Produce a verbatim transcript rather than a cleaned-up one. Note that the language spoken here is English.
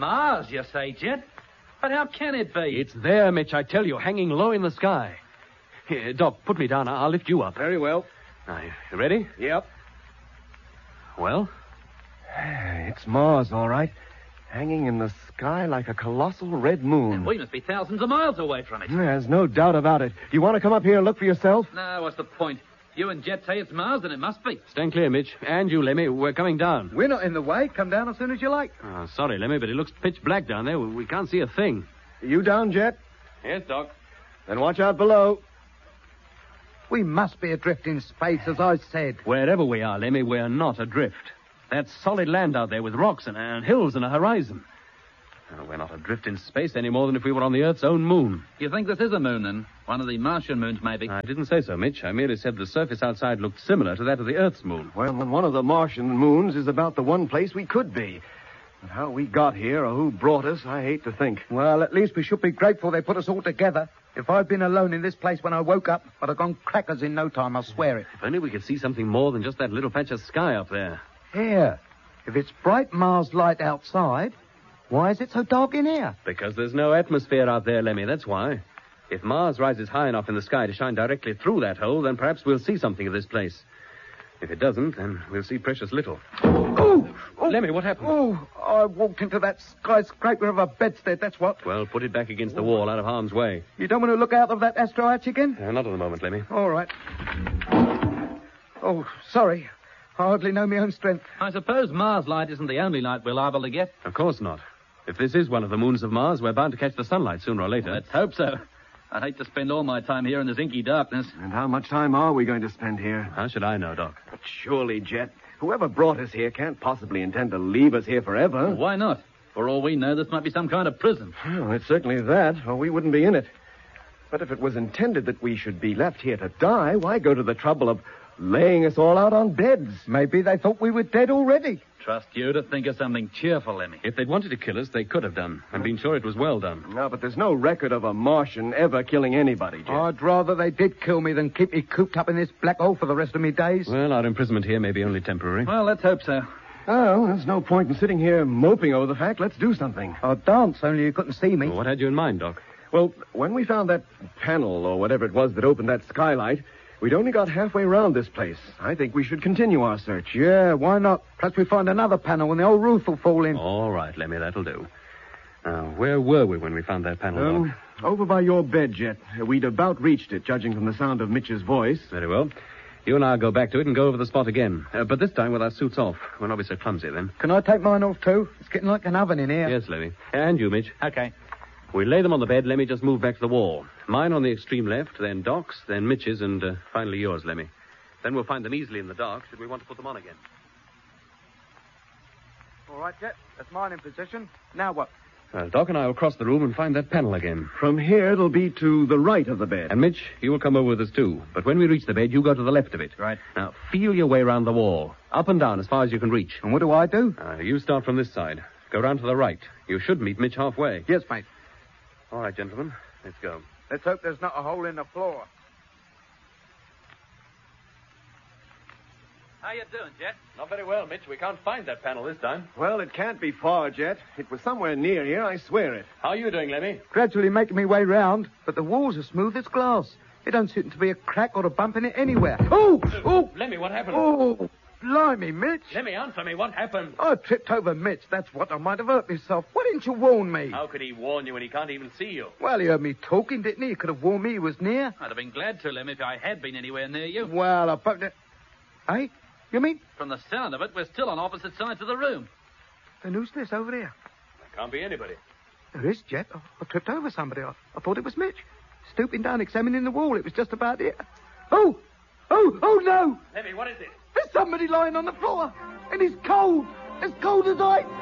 Mars, you say, Jet? But how can it be? It's there, Mitch, I tell you, hanging low in the sky. Here, Doc, put me down. I'll lift you up. Very well. Now, you ready? Yep. Well? It's Mars, all right. Hanging in the sky like a colossal red moon. And we must be thousands of miles away from it. There's no doubt about it. You want to come up here and look for yourself? No, what's the point? You and Jet say it's Mars, then it must be. Stand clear, Mitch. And you, Lemmy. We're coming down. We're not in the way. Come down as soon as you like. Oh, sorry, Lemmy, but it looks pitch black down there. We can't see a thing. You down, Jet? Yes, Doc. Then watch out below. We must be adrift in space, as I said. Wherever we are, Lemmy, we're not adrift. That's solid land out there with rocks and, and hills and a horizon. Uh, we're not adrift in space any more than if we were on the Earth's own moon. You think this is a moon, then? One of the Martian moons, maybe? I didn't say so, Mitch. I merely said the surface outside looked similar to that of the Earth's moon. Well, one of the Martian moons is about the one place we could be. But how we got here or who brought us, I hate to think. Well, at least we should be grateful they put us all together. If I'd been alone in this place when I woke up, I'd have gone crackers in no time, I'll swear it. If only we could see something more than just that little patch of sky up there. Here. If it's bright Mars light outside, why is it so dark in here? Because there's no atmosphere out there, Lemmy, that's why. If Mars rises high enough in the sky to shine directly through that hole, then perhaps we'll see something of this place. If it doesn't, then we'll see precious little. Oh! oh Lemmy, what happened? Oh, I walked into that skyscraper of a bedstead, that's what. Well, put it back against the wall, out of harm's way. You don't want to look out of that astro hatch again? Uh, not at the moment, Lemmy. All right. Oh, sorry. I hardly know my own strength. I suppose Mars light isn't the only light we're liable to get. Of course not. If this is one of the moons of Mars, we're bound to catch the sunlight sooner or later. Let's hope so. I'd hate to spend all my time here in this inky darkness. And how much time are we going to spend here? How should I know, Doc? But surely, Jet, whoever brought us here can't possibly intend to leave us here forever. Well, why not? For all we know, this might be some kind of prison. Well, it's certainly that, or we wouldn't be in it. But if it was intended that we should be left here to die, why go to the trouble of laying us all out on beds? Maybe they thought we were dead already. Trust you to think of something cheerful, Lemmy. If they'd wanted to kill us, they could have done, and been sure it was well done. No, but there's no record of a Martian ever killing anybody, Jet. I'd rather they did kill me than keep me cooped up in this black hole for the rest of me days. Well, our imprisonment here may be only temporary. Well, let's hope so. Oh, there's no point in sitting here moping over the fact. Let's do something. I'd dance, only you couldn't see me. Well, what had you in mind, Doc? Well, when we found that panel, or whatever it was that opened that skylight, we'd only got halfway around this place. I think we should continue our search. Yeah, why not? Perhaps we find another panel and the old roof will fall in. All right, Lemmy, that'll do. Now, where were we when we found that panel, Um, Doc? over by your bed, Jet. We'd about reached it, judging from the sound of Mitch's voice. Very well. You and I'll go back to it and go over the spot again. Uh, but this time with our suits off. We'll not be so clumsy then. Can I take mine off, too? It's getting like an oven in here. Yes, Lemmy. And you, Mitch. Okay. We lay them on the bed. Lemmy, just move back to the wall. Mine on the extreme left, then Doc's, then Mitch's, and uh, finally yours, Lemmy. Then we'll find them easily in the dark, should we want to put them on again. All right, Jet. That's mine in position. Now what? Well, Doc and I will cross the room and find that panel again. From here, it'll be to the right of the bed. And, Mitch, you will come over with us, too. But when we reach the bed, you go to the left of it. Right. Now, feel your way around the wall. Up and down as far as you can reach. And what do I do? Uh, you start from this side. Go round to the right. You should meet Mitch halfway. Yes, mate. All right, gentlemen. Let's go. Let's hope there's not a hole in the floor. How you doing, Jet? Not very well, Mitch. We can't find that panel this time. Well, it can't be far, Jet. It was somewhere near here, I swear it. How are you doing, Lemmy? Gradually making me way round, but the walls are smooth as glass. There don't seem to be a crack or a bump in it anywhere. Oh! Oh! Lemmy, what happened? Oh! Blimey, Mitch. Lemmy, answer me. What happened? I tripped over Mitch. That's what. I might have hurt myself. Why didn't you warn me? How could he warn you when he can't even see you? Well, he heard me talking, didn't he? He could have warned me he was near. I'd have been glad to, Lemmy, if I had been anywhere near you. Well, I bumped it. Eh? You mean? From the sound of it, we're still on opposite sides of the room. Then who's this over there? There can't be anybody. There is, Jet. I, I tripped over somebody. I, I thought it was Mitch. Stooping down, examining the wall. It was just about here. Oh! Oh! Oh, no! Lemmy, what is it? There's somebody lying on the floor. And he's cold. As cold as I...